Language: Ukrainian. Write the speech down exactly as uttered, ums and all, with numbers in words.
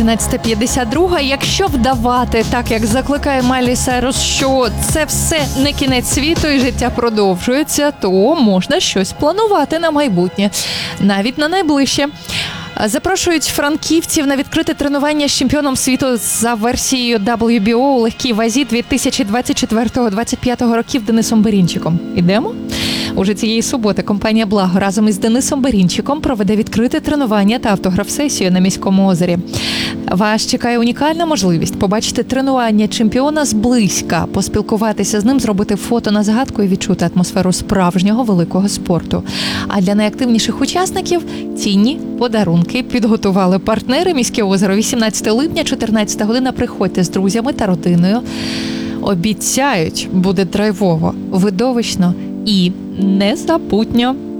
тринадцята п'ятдесят два. Якщо вдавати, так як закликає Майлі Сайрус, що це все не кінець світу і життя продовжується, то можна щось планувати на майбутнє, навіть на найближче. Запрошують франківців на відкрите тренування з чемпіоном світу за версією дабл ю бі о у легкій вазі дві тисячі двадцять четвертого - двадцять п'ятого років Денисом Берінчиком. Ідемо? Уже цієї суботи компанія «Благо» разом із Денисом Берінчиком проведе відкрите тренування та автограф-сесію на Міському озері. Вас чекає унікальна можливість побачити тренування чемпіона зблизька, поспілкуватися з ним, зробити фото на згадку і відчути атмосферу справжнього великого спорту. А для найактивніших учасників цінні подарунки підготували партнери Міське озеро. вісімнадцятого липня, чотирнадцята година. Приходьте з друзями та родиною. Обіцяють, буде драйвово, видовищно і незабутньо.